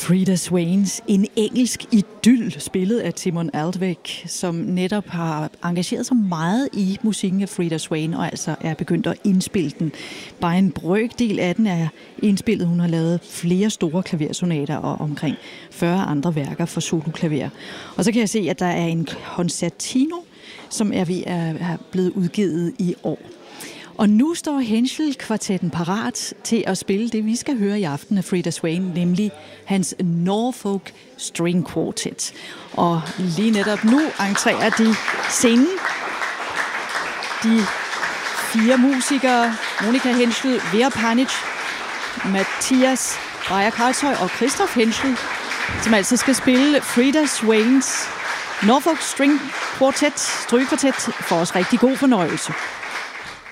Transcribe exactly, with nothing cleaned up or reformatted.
Frida Swains, en engelsk idyl, spillet af Timon Altwek, som netop har engageret sig meget i musikken af Frida Swain, og altså er begyndt at indspille den. Bare en brøkdel af den er indspillet. Hun har lavet flere store klaversonater og omkring fyrre andre værker for soloklaver. Og så kan jeg se, at der er en concertino, som er ved at have blevet udgivet i år. Og nu står Henschel-kvartetten parat til at spille det, vi skal høre i aften af Frida Swain, nemlig hans Norfolk String Quartet. Og lige netop nu entrerer de scenen. De fire musikere, Monika Henschel, Vera Panic, Mathias Beyer-Karlshøj og Christoph Henschel, som altså skal spille Frida Swains Norfolk String Quartet, strygekvartet, for os rigtig god fornøjelse.